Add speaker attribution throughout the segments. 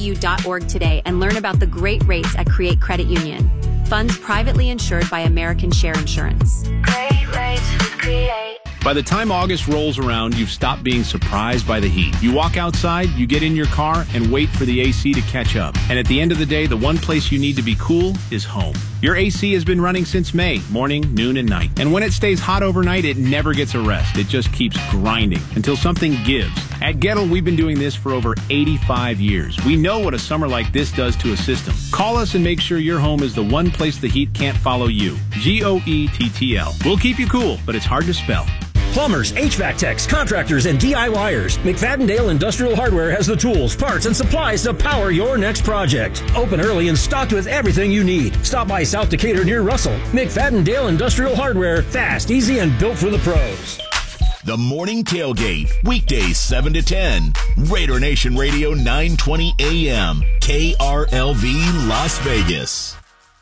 Speaker 1: createcredu.org today and learn about the great rates at Create Credit Union. Funds privately insured by American Share Insurance.
Speaker 2: Great rates with Create.
Speaker 3: By the time August rolls around, you've stopped being surprised by the heat. You walk outside, you get in your car, and wait for the AC to catch up. And at the end of the day, the one place you need to be cool is home. Your AC has been running since May, morning, noon, and night. And when it stays hot overnight, it never gets a rest. It just keeps grinding until something gives. At Gettle, we've been doing this for over 85 years. We know what a summer like this does to a system. Call us and make sure your home is the one place the heat can't follow you. GOETTL. We'll keep you cool, but it's hard to spell.
Speaker 4: Plumbers, HVAC techs, contractors, and DIYers. McFadden-Dale Industrial Hardware has the tools, parts, and supplies to power your next project. Open early and stocked with everything you need. Stop by South Decatur near Russell. McFadden-Dale Industrial Hardware. Fast, easy, and built for the pros.
Speaker 5: The Morning Tailgate, weekdays 7 to 10. Raider Nation Radio 920 AM. KRLV Las Vegas.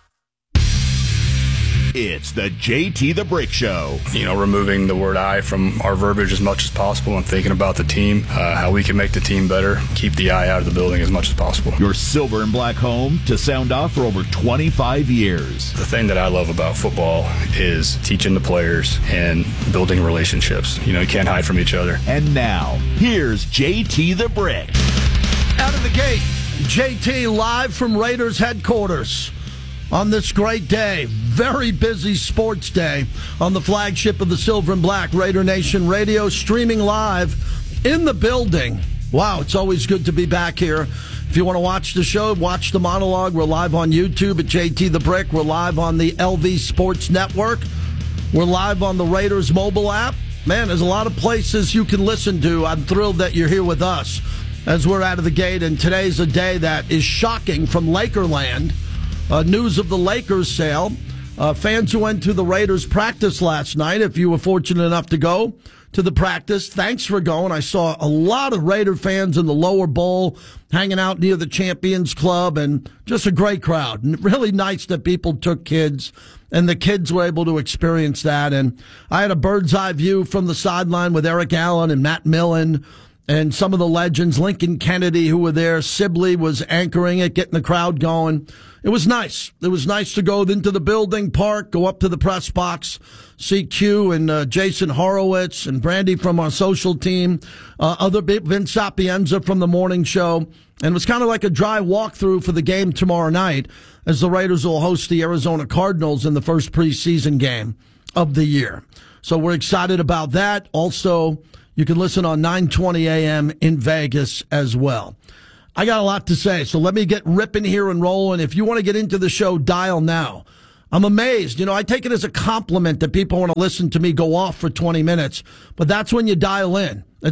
Speaker 5: It's the JT the Brick Show.
Speaker 6: Removing the word I from our verbiage as much as possible and thinking about the team, how we can make the team better, keep the I out of the building as much as possible.
Speaker 5: Your silver and black home to sound off for over 25 years.
Speaker 6: The thing that I love about football is teaching the players and building relationships. You can't hide from each other.
Speaker 5: And now, here's JT the Brick.
Speaker 7: Out of the gate, JT live from Raiders headquarters. On this great day, very busy sports day on the flagship of the Silver and Black, Raider Nation Radio, streaming live in the building. Wow, it's always good to be back here. If you want to watch the show, watch the monologue. We're live on YouTube at JT the Brick. We're live on the LV Sports Network. We're live on the Raiders mobile app. Man, there's a lot of places you can listen to. I'm thrilled that you're here with us as we're out of the gate. And today's a day that is shocking from Lakerland. News of the Lakers sale. Fans who went to the Raiders practice last night, if you were fortunate enough to go to the practice, thanks for going. I saw a lot of Raider fans in the lower bowl hanging out near the Champions Club, and just a great crowd. And really nice that people took kids, and the kids were able to experience that. And I had a bird's eye view from the sideline with Eric Allen and Matt Millen and some of the legends, Lincoln Kennedy, who were there. Sibley was anchoring it, getting the crowd going. It was nice. It was nice to go into the building, park, go up to the press box, see Q and Jason Horowitz and Brandy from our social team, other Vince Sapienza from the morning show. And it was kind of like a dry walkthrough for the game tomorrow night, as the Raiders will host the Arizona Cardinals in the first preseason game of the year. So we're excited about that. Also, you can listen on 920 AM in Vegas as well. I got a lot to say, so let me get ripping here and rolling. If you want to get into the show, dial now. I'm amazed. I take it as a compliment that people want to listen to me go off for 20 minutes, but that's when you dial in at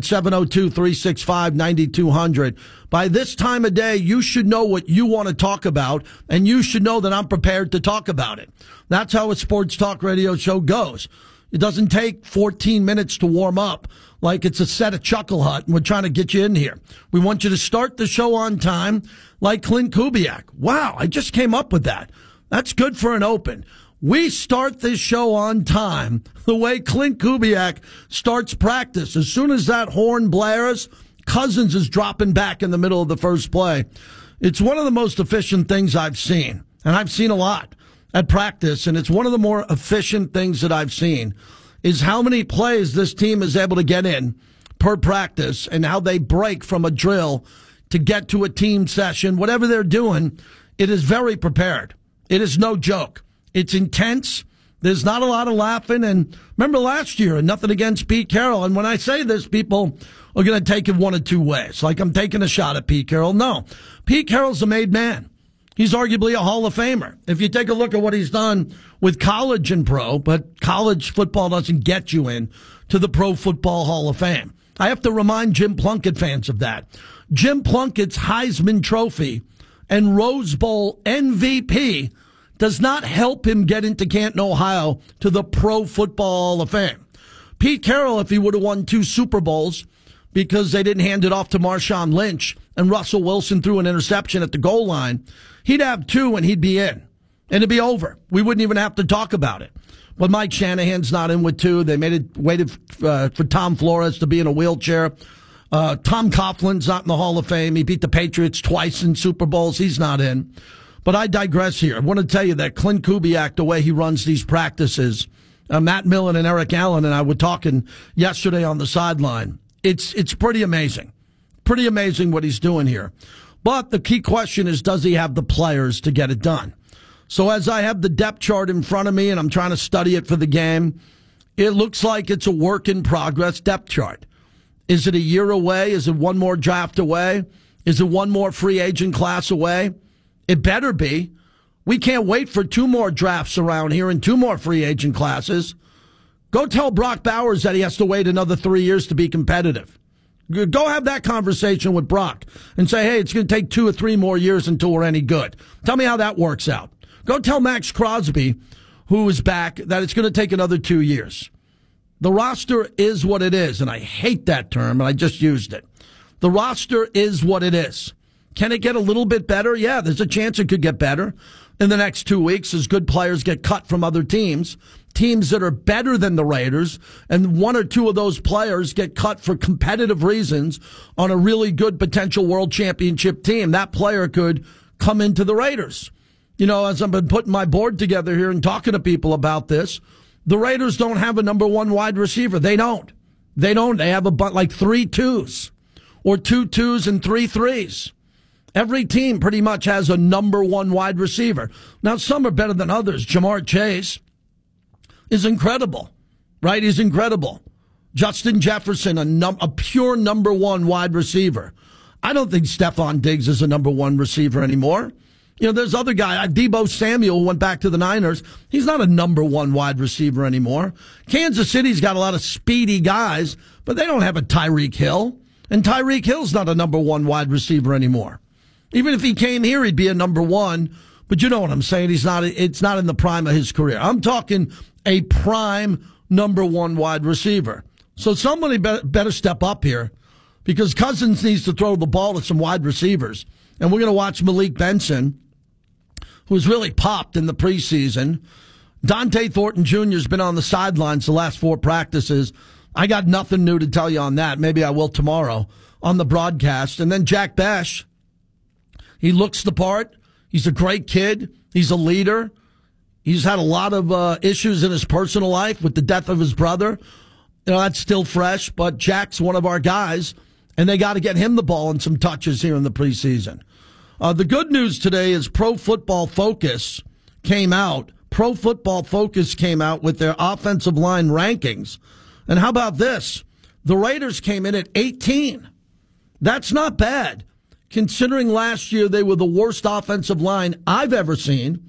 Speaker 7: 702-365-9200. By this time of day, you should know what you want to talk about, and you should know that I'm prepared to talk about it. That's how a sports talk radio show goes. It doesn't take 14 minutes to warm up like it's a set of Chuckle Hut and we're trying to get you in here. We want you to start the show on time like Clint Kubiak. Wow, I just came up with that. That's good for an open. We start this show on time the way Clint Kubiak starts practice. As soon as that horn blares, Cousins is dropping back in the middle of the first play. It's one of the most efficient things I've seen, and I've seen a lot at practice, and it's one of the more efficient things that I've seen is how many plays this team is able to get in per practice and how they break from a drill to get to a team session. Whatever they're doing, it is very prepared. It is no joke. It's intense. There's not a lot of laughing. And remember last year, and nothing against Pete Carroll. And when I say this, people are going to take it one of two ways. Like I'm taking a shot at Pete Carroll. No, Pete Carroll's a made man. He's arguably a Hall of Famer. If you take a look at what he's done with college and pro, but college football doesn't get you in to the Pro Football Hall of Fame. I have to remind Jim Plunkett fans of that. Jim Plunkett's Heisman Trophy and Rose Bowl MVP does not help him get into Canton, Ohio to the Pro Football Hall of Fame. Pete Carroll, if he would have won 2 Super Bowls because they didn't hand it off to Marshawn Lynch and Russell Wilson threw an interception at the goal line, he'd have 2 and he'd be in. And it'd be over. We wouldn't even have to talk about it. But Mike Shanahan's not in with 2. They waited for Tom Flores to be in a wheelchair. Tom Coughlin's not in the Hall of Fame. He beat the Patriots twice in Super Bowls. He's not in. But I digress here. I want to tell you that Clint Kubiak, the way he runs these practices, Matt Millen and Eric Allen and I were talking yesterday on the sideline. It's pretty amazing. Pretty amazing what he's doing here. But the key question is, does he have the players to get it done? So as I have the depth chart in front of me and I'm trying to study it for the game, it looks like it's a work in progress depth chart. Is it a year away? Is it one more draft away? Is it one more free agent class away? It better be. We can't wait for 2 more drafts around here and 2 more free agent classes. Go tell Brock Bowers that he has to wait another 3 years to be competitive. Go have that conversation with Brock and say, hey, it's going to take 2 or 3 more years until we're any good. Tell me how that works out. Go tell Max Crosby, who is back, that it's going to take another 2 years. The roster is what it is, and I hate that term, and I just used it. The roster is what it is. Can it get a little bit better? Yeah, there's a chance it could get better in the next 2 weeks as good players get cut from other teams that are better than the Raiders, and 1 or 2 of those players get cut for competitive reasons on a really good potential world championship team. That player could come into the Raiders. You know, as I've been putting my board together here and talking to people about this, the Raiders don't have a number 1 wide receiver. They don't. They have like 3 2s or 2 2s and 3 3s. Every team pretty much has a number 1 wide receiver. Now, some are better than others. Jamar Chase is incredible, right? He's incredible. Justin Jefferson, a pure number 1 wide receiver. I don't think Stephon Diggs is a number 1 receiver anymore. You know, there's other guy, Deebo Samuel, who went back to the Niners. He's not a number 1 wide receiver anymore. Kansas City's got a lot of speedy guys, but they don't have a Tyreek Hill. And Tyreek Hill's not a number 1 wide receiver anymore. Even if he came here, he'd be a number 1. But you know what I'm saying? It's not in the prime of his career. I'm talking a prime number 1 wide receiver. So somebody better step up here because Cousins needs to throw the ball to some wide receivers. And we're going to watch Malik Benson, who's really popped in the preseason. Dante Thornton Jr. has been on the sidelines the last 4 practices. I got nothing new to tell you on that. Maybe I will tomorrow on the broadcast. And then Jack Bash, he looks the part. He's a great kid. He's a leader. He's had a lot of issues in his personal life with the death of his brother. You know, that's still fresh, but Jack's one of our guys, and they got to get him the ball and some touches here in the preseason. The good news today is Pro Football Focus came out. Pro Football Focus came out with their offensive line rankings. And how about this? The Raiders came in at 18. That's not bad, considering last year they were the worst offensive line I've ever seen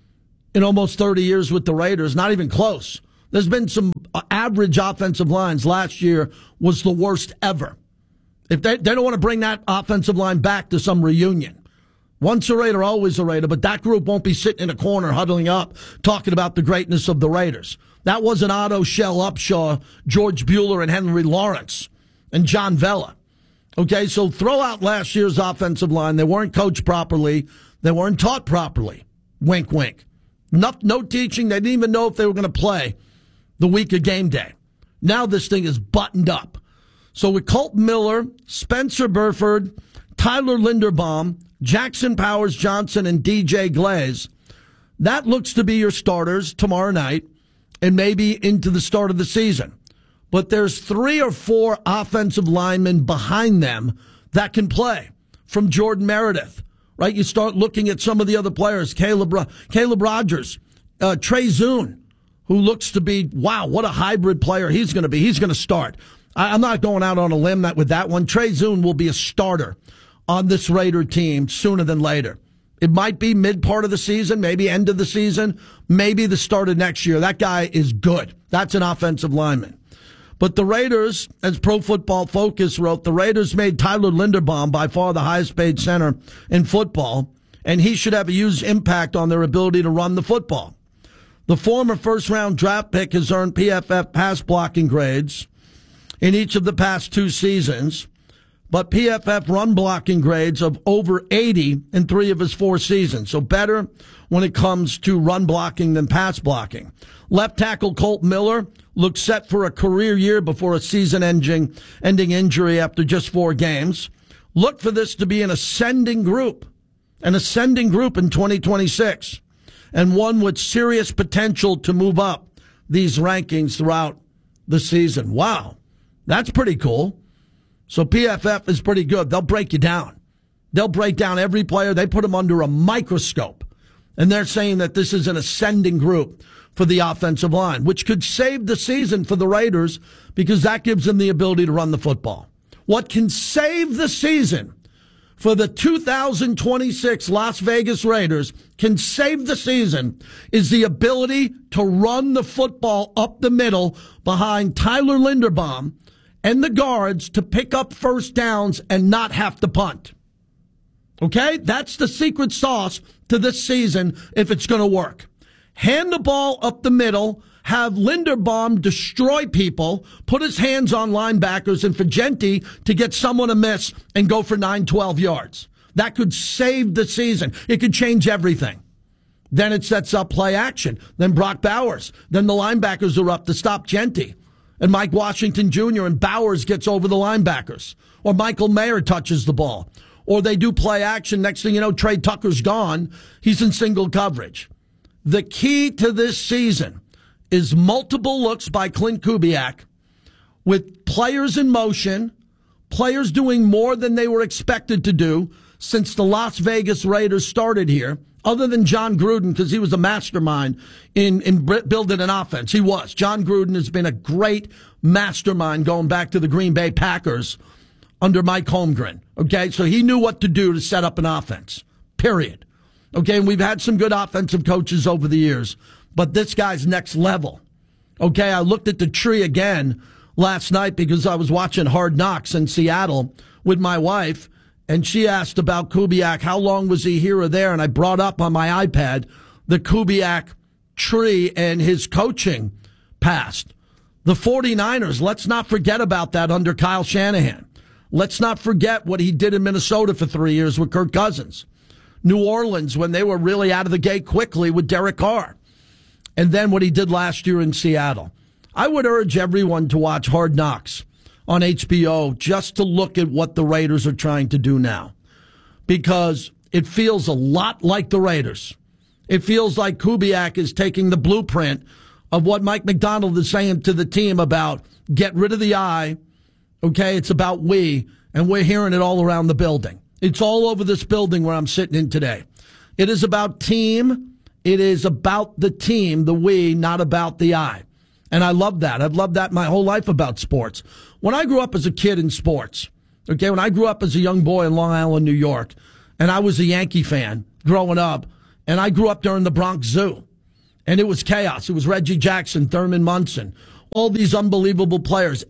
Speaker 7: in almost 30 years with the Raiders. Not even close. There's been some average offensive lines. Last year was the worst ever. If they don't want to bring that offensive line back to some reunion. Once a Raider, always a Raider, but that group won't be sitting in a corner huddling up talking about the greatness of the Raiders. That wasn't Otto Shell Upshaw, George Bueller, and Henry Lawrence, and John Vella. Okay, so throw out last year's offensive line. They weren't coached properly. They weren't taught properly. Wink, wink. No teaching. They didn't even know if they were going to play the week of game day. Now this thing is buttoned up. So with Colt Miller, Spencer Burford, Tyler Linderbaum, Jackson Powers Johnson, and DJ Glaze, that looks to be your starters tomorrow night and maybe into the start of the season. But there's 3 or 4 offensive linemen behind them that can play from Jordan Meredith, right? You start looking at some of the other players, Caleb Rogers, Trey Zune, who looks to be, wow, what a hybrid player he's going to be. He's going to start. I'm not going out on a limb with that one. Trey Zune will be a starter on this Raider team sooner than later. It might be mid part of the season, maybe end of the season, maybe the start of next year. That guy is good. That's an offensive lineman. But the Raiders, as Pro Football Focus wrote, the Raiders made Tyler Linderbaum by far the highest paid center in football, and he should have a huge impact on their ability to run the football. The former first-round draft pick has earned PFF pass blocking grades in each of the past 2 seasons. but PFF run blocking grades of over 80 in 3 of his 4 seasons. So better when it comes to run blocking than pass blocking. Left tackle Colt Miller looks set for a career year before a season-ending injury after just 4 games. Look for this to be an ascending group in 2026, and one with serious potential to move up these rankings throughout the season. Wow, that's pretty cool. So PFF is pretty good. They'll break you down. They'll break down every player. They put them under a microscope, and they're saying that this is an ascending group for the offensive line, which could save the season for the Raiders because that gives them the ability to run the football. What can save the season for the 2026 Las Vegas Raiders, can save the season, is the ability to run the football up the middle behind Tyler Linderbaum and the guards to pick up first downs and not have to punt. Okay? That's the secret sauce to this season if it's going to work. Hand the ball up the middle, have Linderbaum destroy people, put his hands on linebackers, and for Genti to get someone a miss and go for 9-12 yards. That could save the season. It could change everything. Then it sets up play action. Then Brock Bowers. Then the linebackers are up to stop Genti. And Mike Washington Jr. and Bowers gets over the linebackers. Or Michael Mayer touches the ball. Or they do play action. Next thing you know, Trey Tucker's gone. He's in single coverage. The key to this season is multiple looks by Clint Kubiak with players in motion, players doing more than they were expected to do since the Las Vegas Raiders started here, other than John Gruden, because he was a mastermind in building an offense. He was. John Gruden has been a great mastermind going back to the Green Bay Packers under Mike Holmgren. Okay, so he knew what to do to set up an offense, period. Okay, and we've had some good offensive coaches over the years, but this guy's next level. Okay, I looked at the tree again last night because I was watching Hard Knocks in Seattle with my wife, and she asked about Kubiak, how long was he here or there, and I brought up on my iPad the Kubiak tree and his coaching past. The 49ers, let's not forget about that under Kyle Shanahan. Let's not forget what he did in Minnesota for 3 years with Kirk Cousins. New Orleans, when they were really out of the gate quickly with Derek Carr. And then what he did last year in Seattle. I would urge everyone to watch Hard Knocks on HBO just to look at what the Raiders are trying to do now. Because it feels a lot like the Raiders. It feels like Kubiak is taking the blueprint of what Mike McDonald is saying to the team about get rid of the I. Okay, it's about we, and we're hearing it all around the building. It's all over this building where I'm sitting in today. It is about team. It is about the team, the we, not about the I. And I love that. I've loved that my whole life about sports. When I grew up as a kid in sports, okay, when I grew up as a young boy in Long Island, New York, and I was a Yankee fan growing up, and I grew up during the Bronx Zoo, and it was chaos. It was Reggie Jackson, Thurman Munson, all these unbelievable players,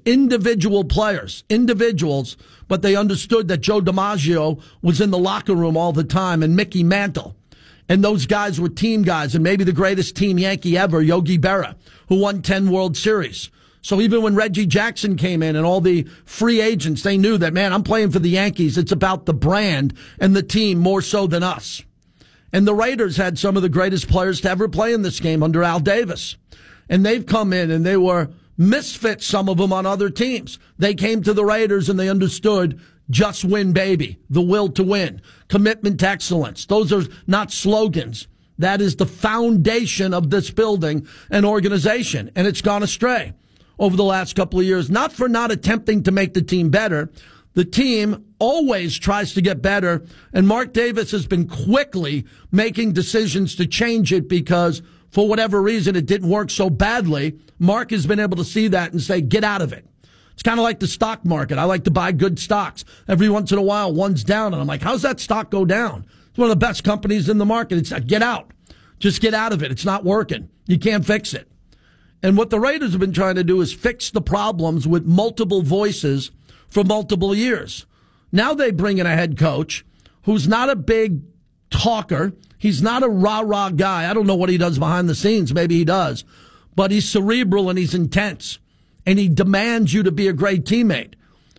Speaker 7: individuals, but they understood that Joe DiMaggio was in the locker room all the time, and Mickey Mantle. And those guys were team guys, and maybe the greatest team Yankee ever, Yogi Berra, who won 10 World Series. So even when Reggie Jackson came in and all the free agents, they knew that, man, I'm playing for the Yankees. It's about the brand and the team more so than us. And the Raiders had some of the greatest players to ever play in this game under Al Davis. And they've come in and they were misfits, some of them on other teams. They came to the Raiders and they understood just win, baby, the will to win, commitment to excellence. Those are not slogans. That is the foundation of this building and organization. And it's gone astray over the last couple of years, not for not attempting to make the team better. The team always tries to get better, and Mark Davis has been quickly making decisions to change it because for whatever reason it didn't work so badly. Mark has been able to see that and say, get out of it. It's kind of like the stock market. I like to buy good stocks. Every once in a while, one's down, and I'm like, how's that stock go down? It's one of the best companies in the market. It's get out. Just get out of it. It's not working. You can't fix it. And what the Raiders have been trying to do is fix the problems with multiple voices for multiple years. Now they bring in a head coach who's not a big talker. He's not a rah-rah guy. I don't know what he does behind the scenes. Maybe he does. But he's cerebral and he's intense. And he demands you to be a great teammate.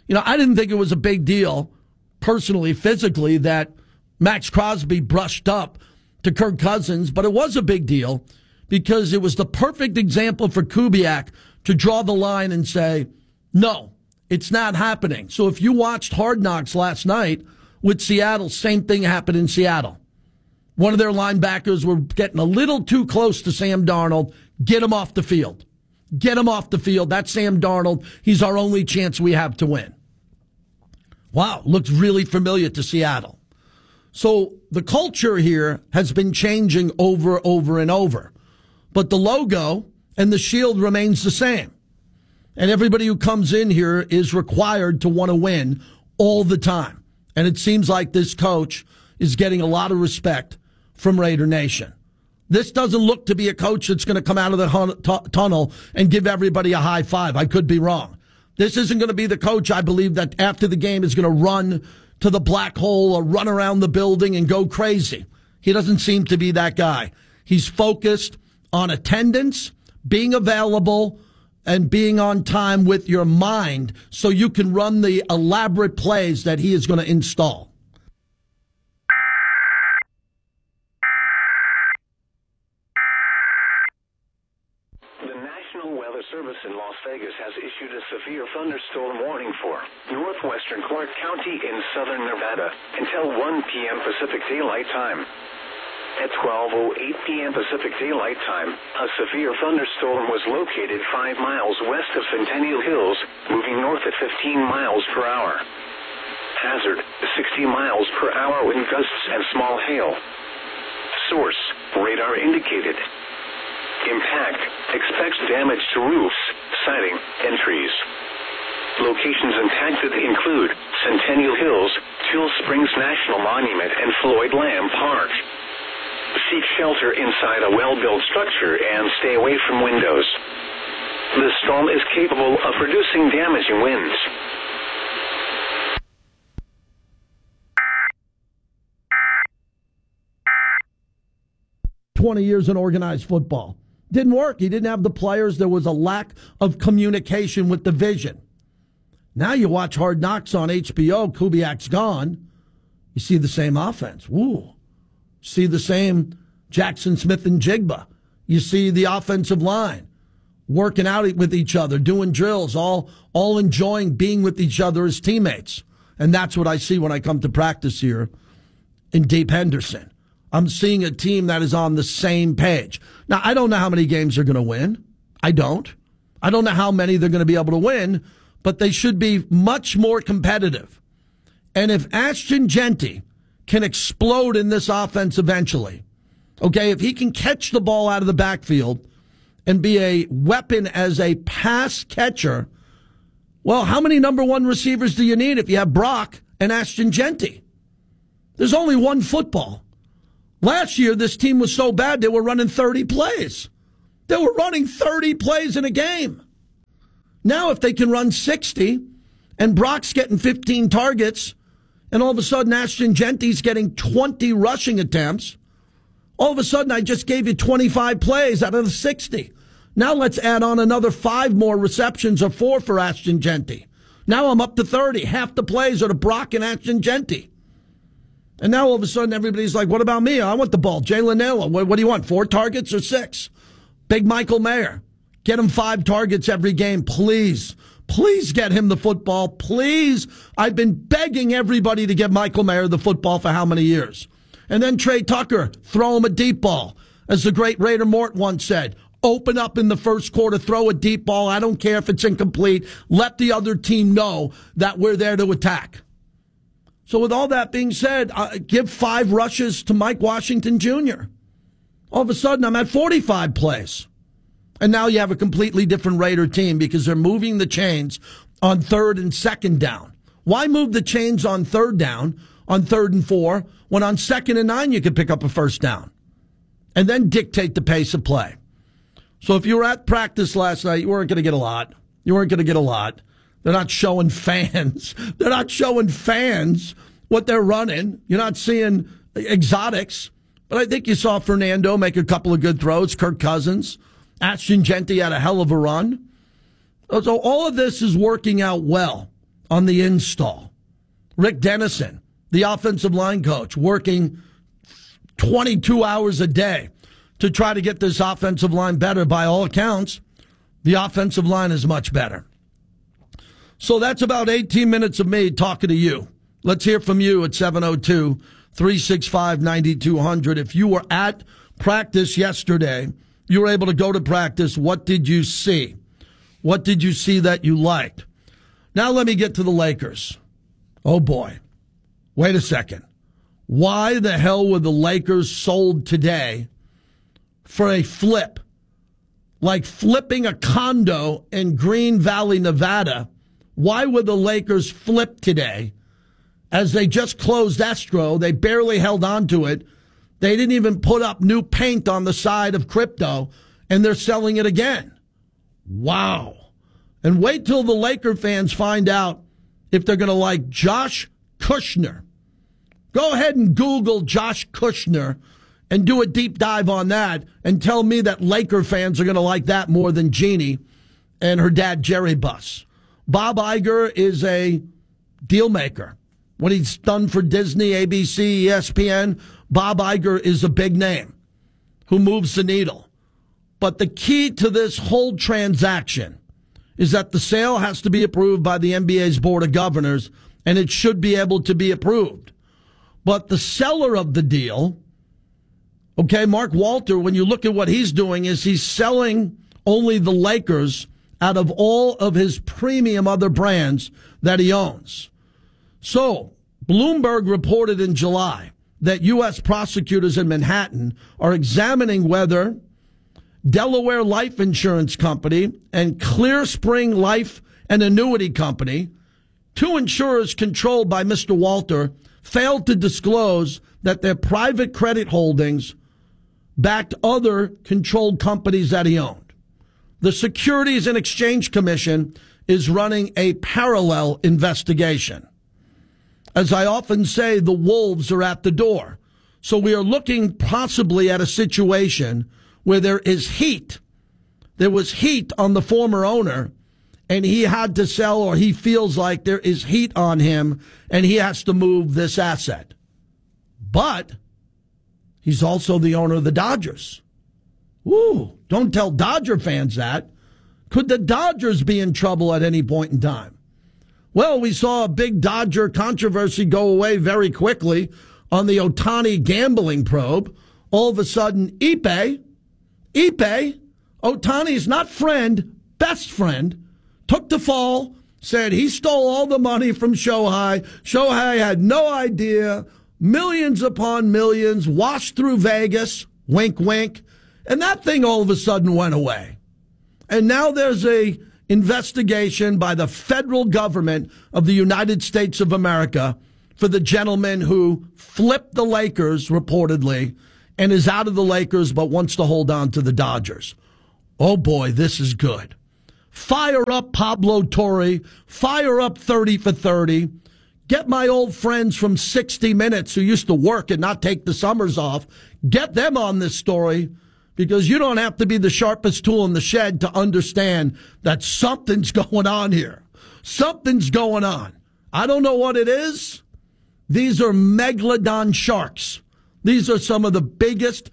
Speaker 7: I didn't think it was a big deal, personally, physically, that Max Crosby brushed up to Kirk Cousins, but it was a big deal because it was the perfect example for Kubiak to draw the line and say, no, it's not happening. So if you watched Hard Knocks last night with Seattle, same thing happened in Seattle. One of their linebackers were getting a little too close to Sam Darnold. Get him off the field. Get him off the field. That's Sam Darnold. He's our only chance we have to win. Wow, looks really familiar to Seattle. So the culture here has been changing over and over. But the logo and the shield remains the same. And everybody who comes in here is required to want to win all the time. And it seems like this coach is getting a lot of respect from Raider Nation. This doesn't look to be a coach that's going to come out of the tunnel and give everybody a high five. I could be wrong. This isn't going to be the coach, I believe, that after the game is going to run to the black hole or run around the building and go crazy. He doesn't seem to be that guy. He's focused on attendance, being available, and being on time with your mind so you can run the elaborate plays that he is going to install.
Speaker 8: Service in Las Vegas has issued a severe thunderstorm warning for northwestern Clark County in southern Nevada until 1 p.m. Pacific Daylight Time. At 12:08 p.m. Pacific Daylight Time, a severe thunderstorm was located 5 miles west of Centennial Hills, moving north at 15 miles per hour. Hazard, 60 miles per hour wind gusts and small hail. Source, radar indicated. Impact, expects damage to roofs, siding, and trees. Locations impacted include Centennial Hills, Till Springs National Monument, and Floyd Lamb Park. Seek shelter inside a well-built structure and stay away from windows. The storm is capable of producing damaging winds.
Speaker 7: Years in organized football. Didn't work. He didn't have the players. There was a lack of communication with the vision. Now you watch Hard Knocks on HBO. Kubiak's gone. You see the same offense. Woo. See the same Jackson Smith and Jigba. You see the offensive line working out with each other, doing drills, all enjoying being with each other as teammates. And that's what I see when I come to practice here in Deep Henderson. I'm seeing a team that is on the same page. Now, I don't know how many games they're going to win. I don't know how many they're going to be able to win, but they should be much more competitive. And if Ashton Jeanty can explode in this offense eventually, okay, if he can catch the ball out of the backfield and be a weapon as a pass catcher, well, how many number one receivers do you need if you have Brock and Ashton Jeanty? There's only one football. Last year, this team was so bad, they were running 30 plays. They were running 30 plays in a game. Now, if they can run 60, and Brock's getting 15 targets, and all of a sudden Ashton Jeanty's getting 20 rushing attempts, all of a sudden I just gave you 25 plays out of the 60. Now let's add on another 5 more receptions or 4 for Ashton Jeanty. Now I'm up to 30. Half the plays are to Brock and Ashton Jeanty. And now all of a sudden everybody's like, what about me? I want the ball. Jalen Nailor, what do you want, 4 targets or 6? Big Michael Mayer, get him 5 targets every game, please. Please get him the football, please. I've been begging everybody to get Michael Mayer the football for how many years? And then Trey Tucker, throw him a deep ball. As the great Raider Mort once said, open up in the first quarter, throw a deep ball. I don't care if it's incomplete. Let the other team know that we're there to attack. So with all that being said, give 5 rushes to Mike Washington Jr. All of a sudden, I'm at 45 plays. And now you have a completely different Raider team because they're moving the chains on 3rd and 2nd down. Why move the chains on 3rd down, on 3rd and 4, when on 2nd and 9 you could pick up a first down? And then dictate the pace of play. So if you were at practice last night, you weren't going to get a lot. They're not showing fans. They're not showing fans what they're running. You're not seeing exotics. But I think you saw Fernando make a couple of good throws. Kirk Cousins. Ashton Jeanty had a hell of a run. So all of this is working out well. on the install. Rick Dennison, the offensive line coach, working 22 hours a day to try to get this offensive line better. By all accounts, the offensive line is much better. So that's about 18 minutes of me talking to you. Let's hear from you at 702-365-9200. If you were at practice yesterday, you were able to go to practice. What did you see? What did you see that you liked? Now let me get to the Lakers. Oh, boy. Wait a second. Why the hell were the Lakers sold today for a flip? Like flipping a condo in Green Valley, Nevada. Why were the Lakers flipped today? As they just closed escrow, they barely held on to it. They didn't even put up new paint on the side of crypto, and they're selling it again. Wow. And wait till the Laker fans find out if they're going to like Josh Kushner. Go ahead and Google Josh Kushner and do a deep dive on that and tell me that Laker fans are going to like that more than Jeannie and her dad, Jerry Buss. Bob Iger is a deal maker. What he's done for Disney, ABC, ESPN, Bob Iger is a big name who moves the needle. But the key to this whole transaction is that the sale has to be approved by the NBA's Board of Governors, and it should be able to be approved. But the seller of the deal, okay, Mark Walter, when you look at what he's doing, is he's selling only the Lakers out of all of his premium other brands that he owns. So, Bloomberg reported in July that U.S. prosecutors in Manhattan are examining whether Delaware Life Insurance Company and Clear Spring Life and Annuity Company, two insurers controlled by Mr. Walter, failed to disclose that their private credit holdings backed other controlled companies that he owned. The Securities and Exchange Commission is running a parallel investigation. As I often say, the wolves are at the door. So we are looking possibly at a situation where there is heat. There was heat on the former owner, and he had to sell, or he feels like there is heat on him, and he has to move this asset. But he's also the owner of the Dodgers. Ooh, don't tell Dodger fans that. Could the Dodgers be in trouble at any point in time? Well, we saw a big Dodger controversy go away very quickly on the Ohtani gambling probe. All of a sudden, Ippei, Ohtani's not friend, best friend, took the fall, said he stole all the money from Shohei. Shohei had no idea. Millions upon millions washed through Vegas, wink, wink. And that thing all of a sudden went away. And now there's a investigation by the federal government of the United States of America for the gentleman who flipped the Lakers, reportedly, and is out of the Lakers but wants to hold on to the Dodgers. Oh, boy, this is good. Fire up Pablo Torre. Fire up 30 for 30. Get my old friends from 60 Minutes who used to work and not take the summers off. Get them on this story, because you don't have to be the sharpest tool in the shed to understand that something's going on here. Something's going on. I don't know what it is. These are megalodon sharks. These are some of the biggest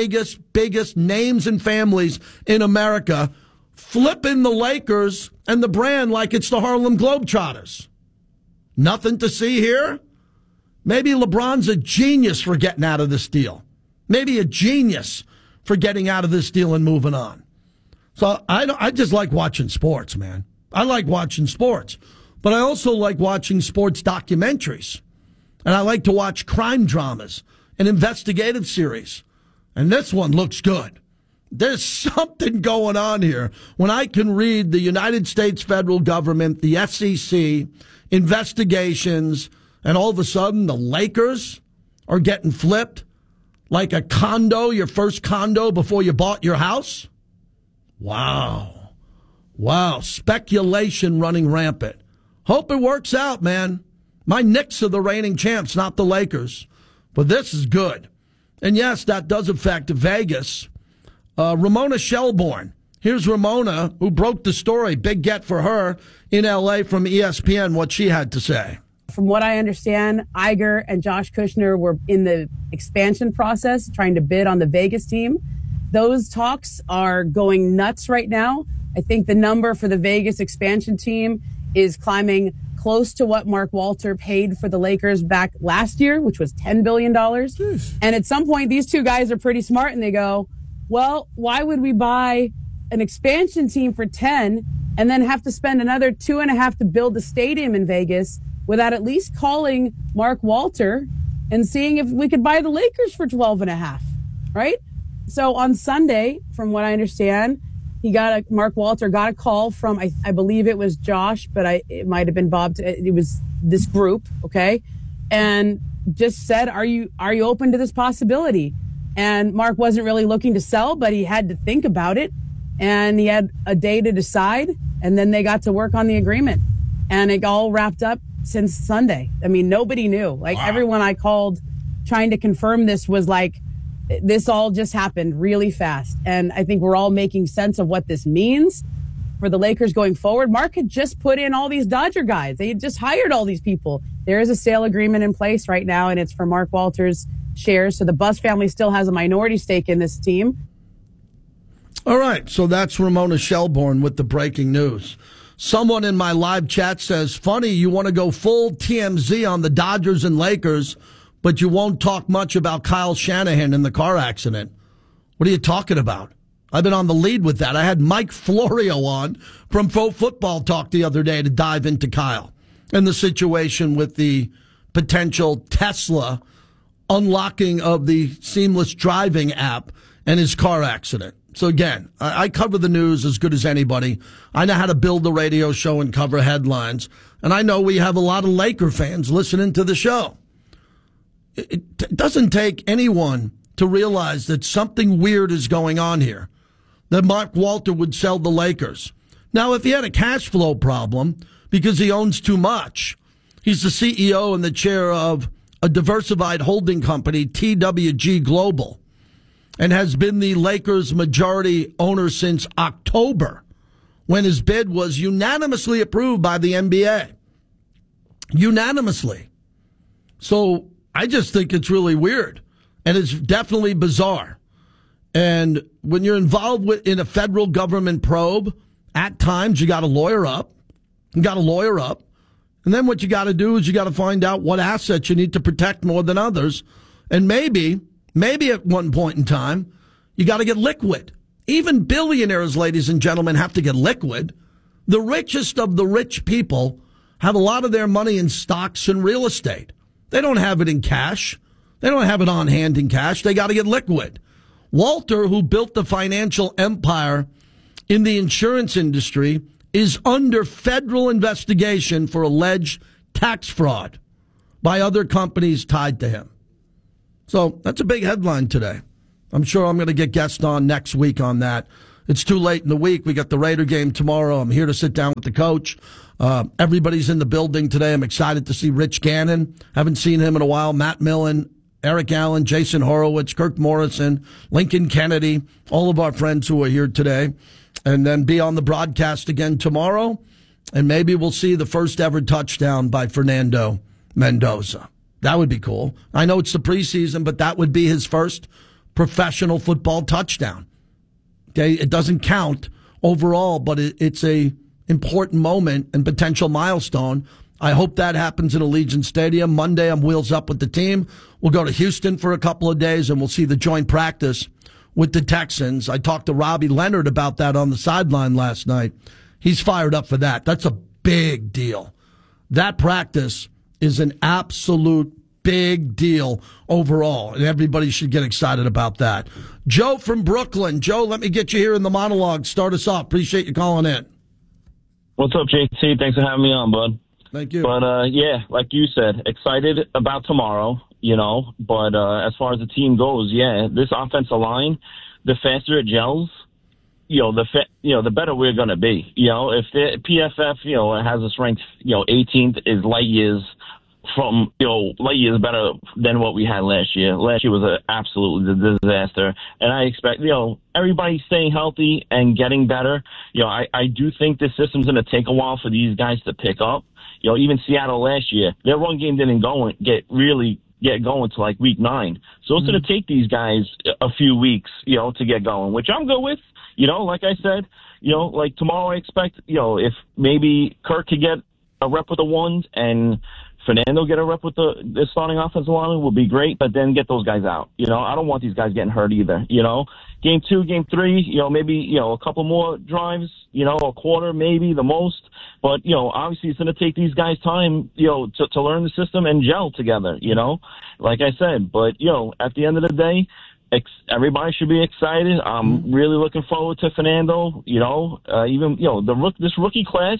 Speaker 7: names and families in America flipping the Lakers and the brand like it's the Harlem Globetrotters. Nothing to see here? Maybe LeBron's a genius for getting out of this deal. Maybe a genius for getting out of this deal and moving on. So I just like watching sports, man. I like watching sports. But I also like watching sports documentaries. And I like to watch crime dramas and investigative series. And this one looks good. There's something going on here. When I can read the United States federal government, the SEC, investigations, and all of a sudden the Lakers are getting flipped like a condo, your first condo before you bought your house. Wow. Speculation running rampant. Hope it works out, man. My Knicks are the reigning champs, not the Lakers. But this is good. And yes, that does affect Vegas. Ramona Shelburne, Here's Ramona, who broke the story. Big get for her in L.A. from ESPN, what she had to say.
Speaker 9: From what I understand, Iger and Josh Kushner were in the expansion process, trying to bid on the Vegas team. Those talks are going nuts right now. I think the number for the Vegas expansion team is climbing close to what Mark Walter paid for the Lakers back last year, which was $10 billion. And at some point, these two guys are pretty smart, and they go, well, why would we buy an expansion team for 10 and then have to spend another 2.5 to build a stadium in Vegas without at least calling Mark Walter and seeing if we could buy the Lakers for 12.5, right? So on Sunday, from what I understand, Mark Walter got a call from, I believe it was Josh, but it might have been Bob. It was this group, okay? And just said, are you open to this possibility? And Mark wasn't really looking to sell, but he had to think about it. And he had a day to decide, and then they got to work on the agreement. And it all wrapped up since Sunday. I mean, nobody knew. Like, everyone I called trying to confirm this was like, this all just happened really fast. And I think we're all making sense of what this means for the Lakers going forward. Mark had just put in all these Dodger guys. They had just hired all these people. There is a sale agreement in place right now, and it's for Mark Walter's shares. So the Buss family still has a minority stake in this team.
Speaker 7: All right, so that's Ramona Shelbourne with the breaking news. Someone in my live chat says, funny, you want to go full TMZ on the Dodgers and Lakers, but you won't talk much about Kyle Shanahan in the car accident. What are you talking about? I've been on the lead with that. I had Mike Florio on from Pro Football Talk the other day to dive into Kyle and the situation with the potential Tesla unlocking of the seamless driving app and his car accident. So again, I cover the news as good as anybody. I know how to build a radio show and cover headlines. And I know we have a lot of Laker fans listening to the show. It doesn't take anyone to realize that something weird is going on here, that Mark Walter would sell the Lakers. Now, if he had a cash flow problem because he owns too much, he's the CEO and the chair of a diversified holding company, TWG Global, and has been the Lakers' majority owner since October, when his bid was unanimously approved by the NBA. Unanimously. So I just think it's really weird, and it's definitely bizarre. And when you're involved in a federal government probe, at times you got to lawyer up. And then what you got to do is you got to find out what assets you need to protect more than others. And maybe at one point in time, you got to get liquid. Even billionaires, ladies and gentlemen, have to get liquid. The richest of the rich people have a lot of their money in stocks and real estate. They don't have it in cash. They don't have it on hand in cash. They got to get liquid. Walter, who built the financial empire in the insurance industry, is under federal investigation for alleged tax fraud by other companies tied to him. So that's a big headline today. I'm sure I'm going to get guests on next week on that. It's too late in the week. We got the Raider game tomorrow. I'm here to sit down with the coach. Everybody's in the building today. I'm excited to see Rich Gannon. Haven't seen him in a while. Matt Millen, Eric Allen, Jason Horowitz, Kirk Morrison, Lincoln Kennedy, all of our friends who are here today. And then be on the broadcast again tomorrow. And maybe we'll see the first ever touchdown by Fernando Mendoza. That would be cool. I know it's the preseason, but that would be his first professional football touchdown. Okay, it doesn't count overall, but it's a important moment and potential milestone. I hope that happens in Allegiant Stadium. Monday, I'm wheels up with the team. We'll go to Houston for a couple of days, and we'll see the joint practice with the Texans. I talked to Robbie Leonard about that on the sideline last night. He's fired up for that. That's a big deal. That practice is an absolute big deal overall, and everybody should get excited about that. Joe from Brooklyn. Joe, let me get you here in the monologue. Start us off. Appreciate you calling in.
Speaker 10: What's up, JT? Thanks for having me on, bud.
Speaker 7: Thank you.
Speaker 10: But, yeah, like you said, excited about tomorrow, but as far as the team goes, yeah, this offensive line, the faster it gels, the better we're going to be. If the PFF, has us ranked, 18th is light years from, light years better than what we had last year. Last year was an absolute disaster. And I expect, everybody staying healthy and getting better. I do think this system's going to take a while for these guys to pick up. Even Seattle last year, their run game didn't get going to like week 9. So it's going to take these guys a few weeks, to get going, which I'm good with. Like I said, like tomorrow I expect, if maybe Kirk could get a rep with the ones and Fernando get a rep with the starting offensive line would be great, but then get those guys out. I don't want these guys getting hurt either. Game 2, game 3, maybe, a couple more drives, a quarter maybe the most. But, obviously it's going to take these guys time, to learn the system and gel together, like I said. But, at the end of the day, everybody should be excited. I'm really looking forward to Fernando, even, this rookie class.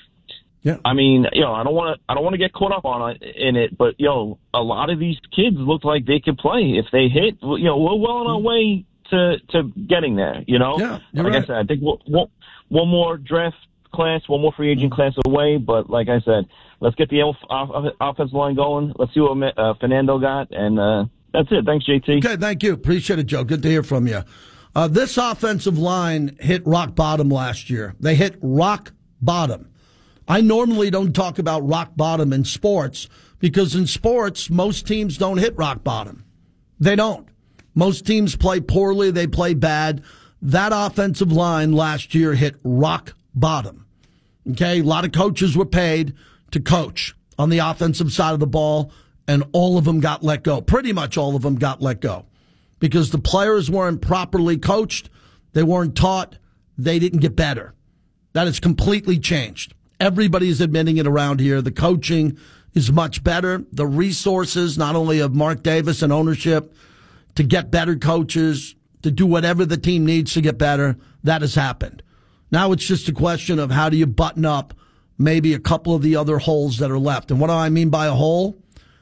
Speaker 7: Yeah.
Speaker 10: I mean, I don't want to get caught up in it, but a lot of these kids look like they could play if they hit. We're well on our way to getting there.
Speaker 7: Yeah,
Speaker 10: like
Speaker 7: right.
Speaker 10: I said, I think one more draft class, one more free agent class away. But like I said, let's get the offensive line going. Let's see what Fernando got, and that's it. Thanks, JT.
Speaker 7: Okay, thank you. Appreciate it, Joe. Good to hear from you. This offensive line hit rock bottom last year. They hit rock bottom. I normally don't talk about rock bottom in sports because in sports, most teams don't hit rock bottom. They don't. Most teams play poorly. They play bad. That offensive line last year hit rock bottom. Okay, a lot of coaches were paid to coach on the offensive side of the ball, and all of them got let go. Pretty much all of them got let go because the players weren't properly coached. They weren't taught. They didn't get better. That has completely changed. Everybody's admitting it around here. The coaching is much better. The resources, not only of Mark Davis and ownership, to get better coaches, to do whatever the team needs to get better, that has happened. Now it's just a question of how do you button up maybe a couple of the other holes that are left. And what do I mean by a hole?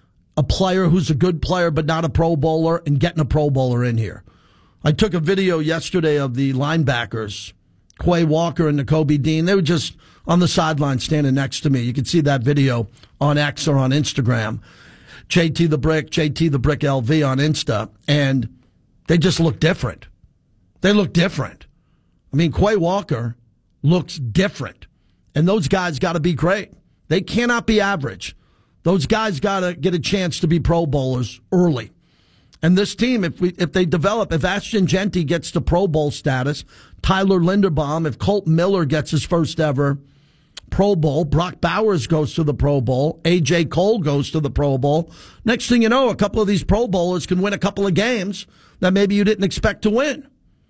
Speaker 7: A player who's a good player but not a Pro Bowler and getting a Pro Bowler in here. I took a video yesterday of the linebackers, Quay Walker and Nakobe Dean. They were just on the sideline standing next to me. You can see that video on X or on Instagram. JT the Brick LV on Insta. And they just look different. They look different. I mean, Quay Walker looks different. And those guys got to be great. They cannot be average. Those guys got to get a chance to be Pro Bowlers early. And this team, if they develop, if Ashton Jeanty gets to Pro Bowl status, Tyler Linderbaum, if Colt Miller gets his first ever Pro Bowl, Brock Bowers goes to the Pro Bowl, A.J. Cole goes to the Pro Bowl. Next thing you know, a couple of these Pro Bowlers can win a couple of games that maybe you didn't expect to win.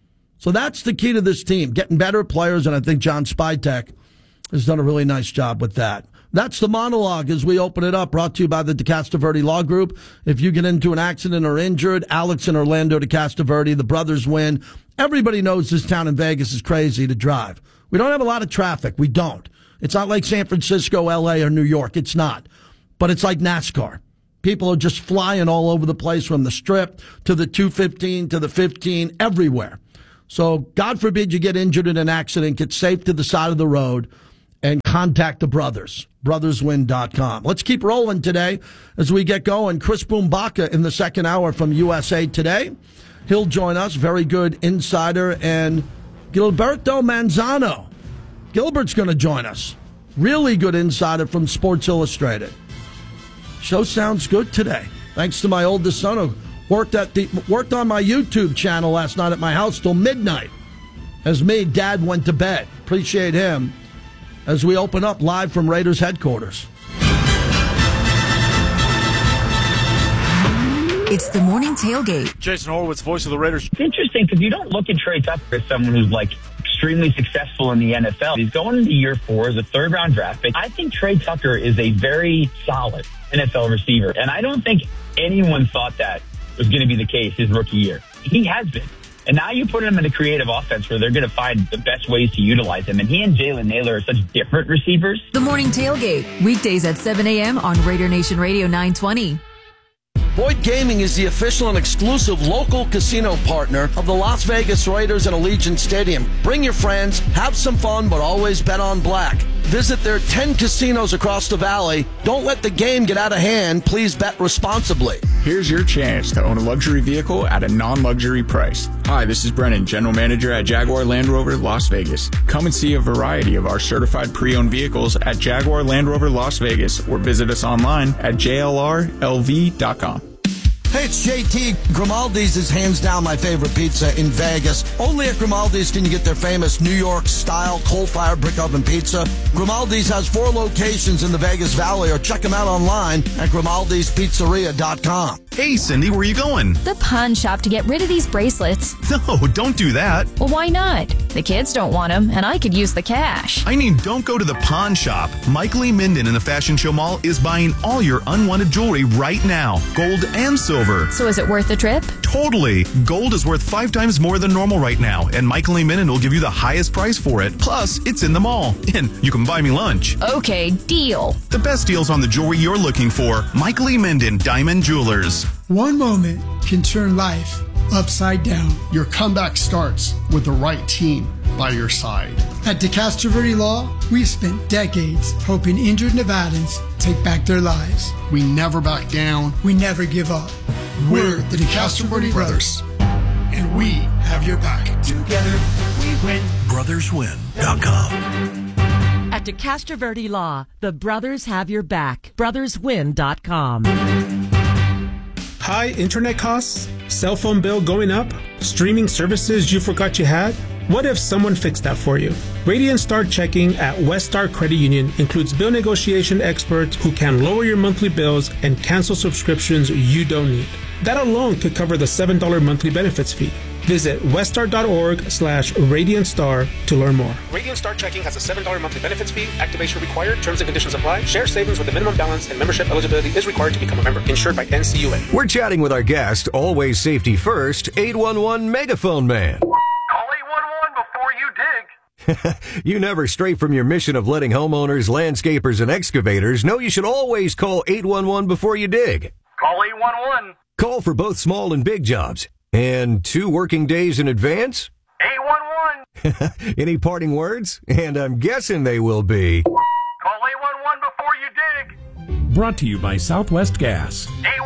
Speaker 7: So that's the key to this team, getting better players, and I think John Spytek has done a really nice job with that. That's the monologue as we open it up, brought to you by the DeCastroverde Law Group. If you get into an accident or injured, Alex and Orlando DeCastroverde, the brothers win. Everybody knows this town in Vegas is crazy to drive. We don't have a lot of traffic. We don't. It's not like San Francisco, L.A., or New York. It's not. But it's like NASCAR. People are just flying all over the place from the Strip to the 215 to the 15, everywhere. So God forbid you get injured in an accident, get safe to the side of the road, and contact the brothers, brotherswin.com. Let's keep rolling today as we get going. Chris Boumbaka in the second hour from USA Today. He'll join us, very good insider, and Gilberto Manzano. Gilbert's going to join us. Really good insider from Sports Illustrated. Show sounds good today. Thanks to my oldest son who worked on my YouTube channel last night at my house till midnight. As me, Dad went to bed. Appreciate him. As we open up live from Raiders headquarters.
Speaker 11: It's the morning tailgate.
Speaker 12: Jason Horowitz, voice of the Raiders.
Speaker 13: It's interesting because you don't look at Trey Tucker as someone who's like extremely successful in the NFL. He's going into year 4 as a third-round draft pick. I think Trey Tucker is a very solid NFL receiver, and I don't think anyone thought that was going to be the case his rookie year. He has been. And now you put him in a creative offense where they're going to find the best ways to utilize him. And he and Jalen Naylor are such different receivers.
Speaker 11: The morning tailgate, weekdays at 7 a.m. on Raider Nation Radio 920.
Speaker 7: Boyd Gaming is the official and exclusive local casino partner of the Las Vegas Raiders and Allegiant Stadium. Bring your friends, have some fun, but always bet on black. Visit their 10 casinos across the valley. Don't let the game get out of hand. Please bet responsibly.
Speaker 12: Here's your chance to own a luxury vehicle at a non-luxury price. Hi, this is Brennan, General Manager at Jaguar Land Rover Las Vegas. Come and see a variety of our certified pre-owned vehicles at Jaguar Land Rover Las Vegas or visit us online at jlrlv.com.
Speaker 7: Hey, it's JT. Grimaldi's is hands down my favorite pizza in Vegas. Only at Grimaldi's can you get their famous New York-style coal-fired brick oven pizza. Grimaldi's has 4 locations in the Vegas Valley, or check them out online at grimaldispizzeria.com.
Speaker 14: Hey, Cindy, where are you going?
Speaker 15: The pawn shop to get rid of these bracelets.
Speaker 14: No, don't do that.
Speaker 15: Well, why not? The kids don't want them, and I could use the cash.
Speaker 14: I mean, don't go to the pawn shop. Mike Lee Minden in the Fashion Show Mall is buying all your unwanted jewelry right now. Gold and silver.
Speaker 15: So is it worth the trip?
Speaker 14: Totally. Gold is worth 5 times more than normal right now, and Michael Lee Minden will give you the highest price for it. Plus, it's in the mall, and you can buy me lunch.
Speaker 15: Okay, deal.
Speaker 14: The best deals on the jewelry you're looking for. Michael Lee Minden, Diamond Jewelers.
Speaker 16: One moment can turn life upside down. Your comeback starts with the right team by your side. At DeCastro Verde Law, we've spent decades helping injured Nevadans take back their lives. We never back down. We never give up. We're the DeCastro Verde Brothers, and we have your back. Together, we win.
Speaker 5: BrothersWin.com.
Speaker 17: At DeCastro Verde Law, the brothers have your back. BrothersWin.com.
Speaker 18: High internet costs? Cell phone bill going up? Streaming services you forgot you had? What if someone fixed that for you? Radiant Star Checking at Westar Credit Union includes bill negotiation experts who can lower your monthly bills and cancel subscriptions you don't need. That alone could cover the $7 monthly benefits fee. Visit westar.org/RadiantStar to learn more.
Speaker 19: Radiant Star Checking has a $7 monthly benefits fee. Activation required. Terms and conditions apply. Share savings with a minimum balance and membership eligibility is required to become a member. Insured by NCUA.
Speaker 20: We're chatting with our guest, always safety first, 811 Megaphone Man.
Speaker 21: Call 811 before you dig.
Speaker 20: You never stray from your mission of letting homeowners, landscapers, and excavators know you should always call 811 before you dig.
Speaker 21: Call 811.
Speaker 20: Call for both small and big jobs. And 2 working days in advance?
Speaker 21: 811.
Speaker 20: Any parting words? And I'm guessing they will be...
Speaker 21: Call 811 before you dig.
Speaker 22: Brought to you by Southwest Gas.
Speaker 21: 811.